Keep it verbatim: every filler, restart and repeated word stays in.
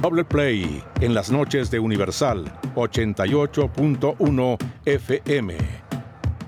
Doble Play en las noches de Universal ochenta y ocho punto uno F M.